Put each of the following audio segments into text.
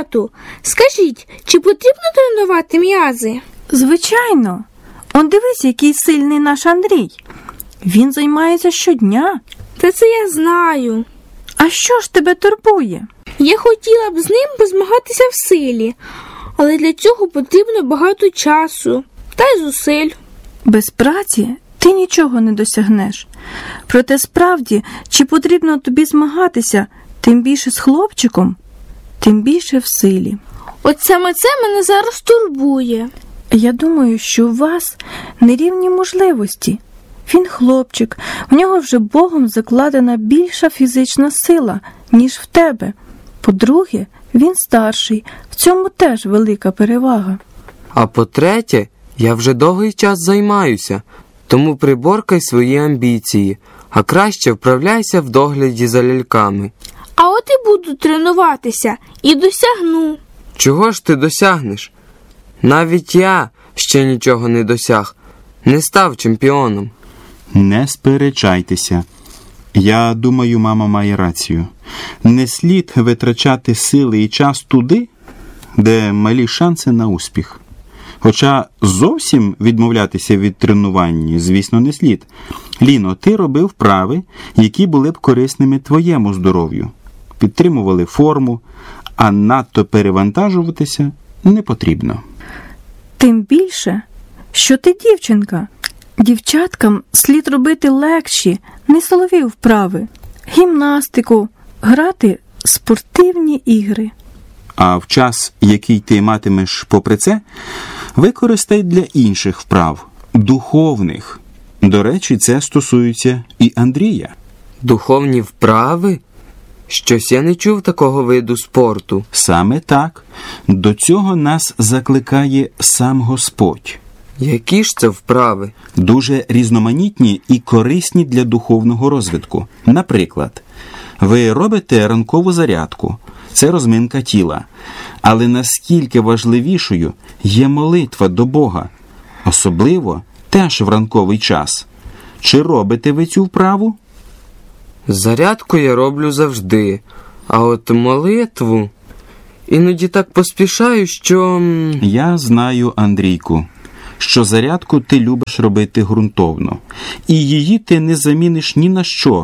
Тату, скажіть, чи потрібно тренувати м'язи? Звичайно. Он дивись, який сильний наш Андрій. Він займається щодня. Та це я знаю. А що ж тебе турбує? Я хотіла б з ним позмагатися в силі, але для цього потрібно багато часу та й зусиль. Без праці ти нічого не досягнеш. Проте справді, чи потрібно тобі змагатися, тим більше з хлопчиком, тим більше в силі. От саме це мене зараз турбує. Я думаю, що у вас нерівні можливості. Він хлопчик, в нього вже Богом закладена більша фізична сила, ніж в тебе. По-друге, він старший, в цьому теж велика перевага. А по-третє, я вже довгий час займаюся, тому приборкай свої амбіції, а краще вправляйся в догляді за ляльками. А от і буду тренуватися, і досягну. Чого ж ти досягнеш? Навіть я ще нічого не досяг, не став чемпіоном. Не сперечайтеся. Я думаю, мама має рацію. Не слід витрачати сили і час туди, де малі шанси на успіх. Хоча зовсім відмовлятися від тренування, звісно, не слід. Ліно, ти робив вправи, які були б корисними твоєму здоров'ю. Підтримували форму, а надто перевантажуватися не потрібно. Тим більше, що ти дівчинка. Дівчаткам слід робити легші, не силові вправи, гімнастику, грати спортивні ігри. А в час, який ти матимеш попри це, використай для інших вправ, духовних. До речі, це стосується і Андрія. Духовні вправи? Щось я не чув такого виду спорту. Саме так. До цього нас закликає сам Господь. Які ж це вправи? Дуже різноманітні і корисні для духовного розвитку. Наприклад, ви робите ранкову зарядку. Це розминка тіла. Але наскільки важливішою є молитва до Бога. Особливо теж в ранковий час. Чи робите ви цю вправу? Зарядку я роблю завжди, а от молитву іноді так поспішаю, що... Я знаю, Андрійку, що зарядку ти любиш робити ґрунтовно, і її ти не заміниш ні на що.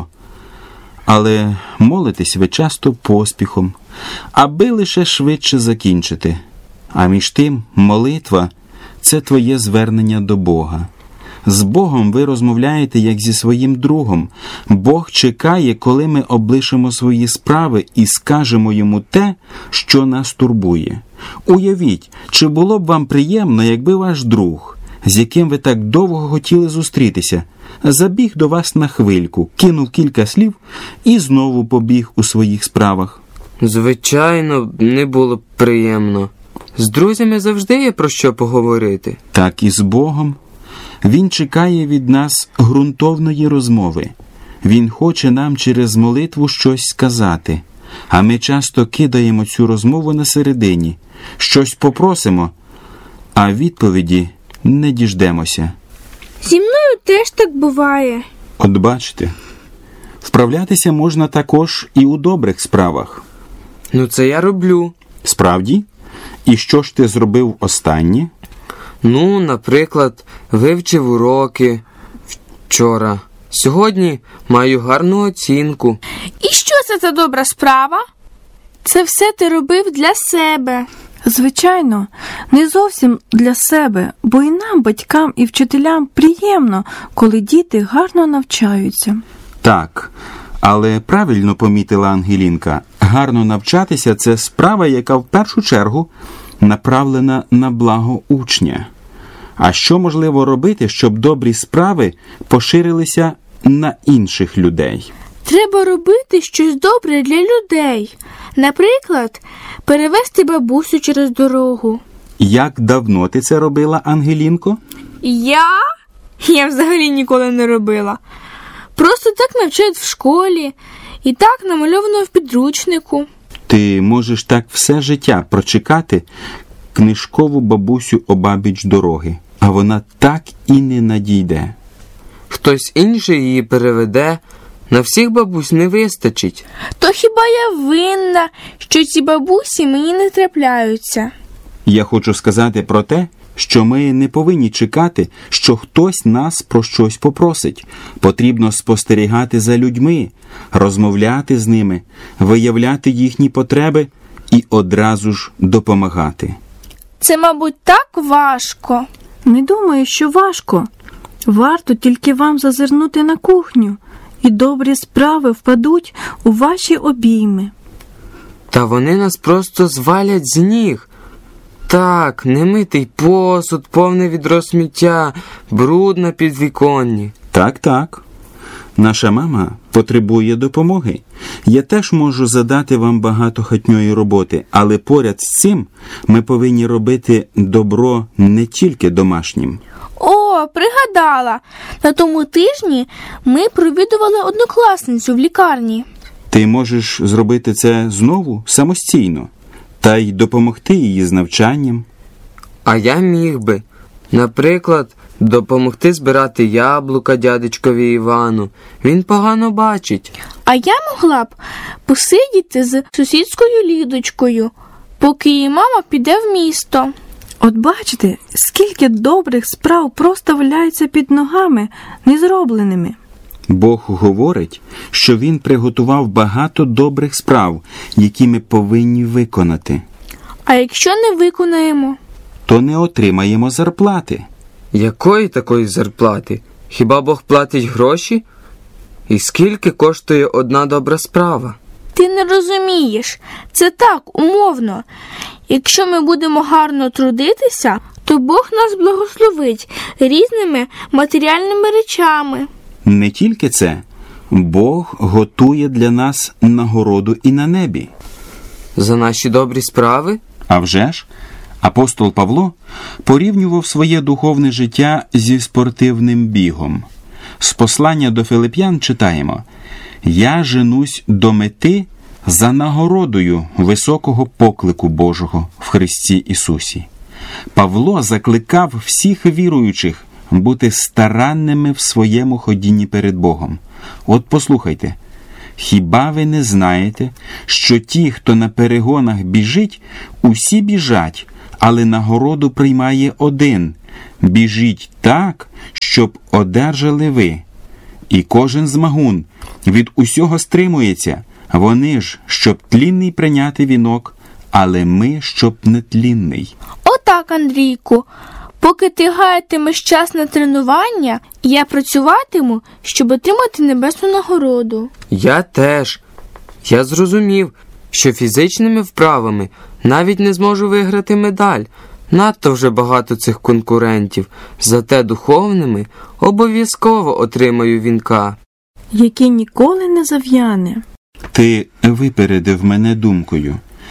Але молитесь ви часто поспіхом, аби лише швидше закінчити. А між тим, молитва – це твоє звернення до Бога. З Богом ви розмовляєте, як зі своїм другом. Бог чекає, коли ми облишимо свої справи і скажемо йому те, що нас турбує. Уявіть, чи було б вам приємно, якби ваш друг, з яким ви так довго хотіли зустрітися, забіг до вас на хвильку, кинув кілька слів і знову побіг у своїх справах? Звичайно, не було б приємно. З друзями завжди є про що поговорити. Так і з Богом. Він чекає від нас ґрунтовної розмови. Він хоче нам через молитву щось сказати. А ми часто кидаємо цю розмову на середині. Щось попросимо, а відповіді не діждемося. Зі мною теж так буває. От бачите, вправлятися можна також і у добрих справах. Ну це я роблю. Справді? І що ж ти зробив останнє? Ну, наприклад, вивчив уроки вчора. Сьогодні маю гарну оцінку. І що це за добра справа? Це все ти робив для себе. Звичайно, не зовсім для себе, бо і нам, батькам і вчителям, приємно, коли діти гарно навчаються. Так, але правильно помітила Ангелінка, гарно навчатися – це справа, яка в першу чергу направлена на благо учня. А що можливо робити, щоб добрі справи поширилися на інших людей? Треба робити щось добре для людей. Наприклад, перевезти бабусю через дорогу. Як давно ти це робила, Ангелінко? Я взагалі ніколи не робила. Просто так навчають в школі і так намальовано в підручнику. Ти можеш так все життя прочекати книжкову бабусю обабіч дороги, а вона так і не надійде. Хтось інший її переведе, На всіх бабусь не вистачить. То хіба я винна, що ці бабусі мені не трапляються? Я хочу сказати про те, що ми не повинні чекати, що хтось нас про щось попросить. Потрібно спостерігати за людьми, розмовляти з ними, виявляти їхні потреби і одразу ж допомагати. Це, мабуть, так важко. Не думаю, що важко. Варто тільки вам зазирнути на кухню, і добрі справи впадуть у ваші обійми. Та вони нас просто звалять з ніг. Так, немитий посуд, повне відро сміття, бруд на підвіконні. Так. Наша мама потребує допомоги. Я теж можу задати вам багато хатньої роботи, але поряд з цим ми повинні робити добро не тільки домашнім. О, пригадала. На тому тижні ми провідували однокласницю в лікарні. Ти можеш зробити це знову самостійно, та й допомогти їй з навчанням. А я міг би, наприклад, допомогти збирати яблука дядечкові Івану. Він погано бачить. А я могла б посидіти з сусідською Лідочкою, поки її мама піде в місто. От бачите, скільки добрих справ просто валяються під ногами, незробленими. Бог говорить, що Він приготував багато добрих справ, які ми повинні виконати. А якщо не виконаємо? То не отримаємо зарплати. Якої такої зарплати? Хіба Бог платить гроші? І скільки коштує одна добра справа? Ти не розумієш. Це так, умовно. Якщо ми будемо гарно трудитися, то Бог нас благословить різними матеріальними речами. Не тільки це. Бог готує для нас нагороду і на небі. За наші добрі справи? А вже ж, апостол Павло порівнював своє духовне життя зі спортивним бігом. З послання до Филип'ян читаємо: «Я женусь до мети за нагородою високого поклику Божого в Христі Ісусі». Павло закликав всіх віруючих бути старанними в своєму ходінні перед Богом. От послухайте, хіба ви не знаєте, що ті, хто на перегонах біжить, усі біжать, але нагороду приймає один? Біжіть так, щоб одержали ви. І кожен змагун від усього стримується. Вони ж, щоб тлінний прийняти вінок, але ми, щоб нетлінний. Отак, Андрійку. Поки ти гаятимеш час на тренування, я працюватиму, щоб отримати небесну нагороду. Я теж. Я зрозумів, що фізичними вправами навіть не зможу виграти медаль. Надто вже багато цих конкурентів. Зате духовними обов'язково отримаю вінка. Який ніколи не зав'яне. Ти випередив мене думкою.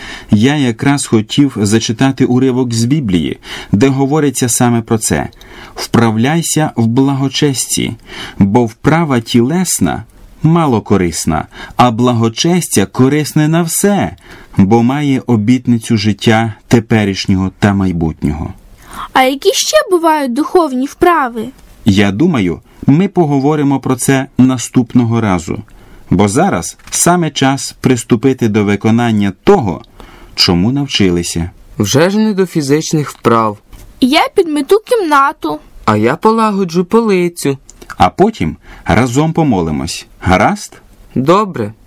Я якраз хотів зачитати уривок з Біблії, де говориться саме про це. «Вправляйся в благочесті, бо вправа тілесна мало корисна, а благочестя корисне на все, бо має обітницю життя теперішнього та майбутнього». А які ще бувають духовні вправи? Я думаю, ми поговоримо про це наступного разу. Бо зараз саме час приступити до виконання того, чому навчилися. Вже ж не до фізичних вправ. Я підмету кімнату. А я полагоджу полицю. А потім разом помолимось. Гаразд? Добре.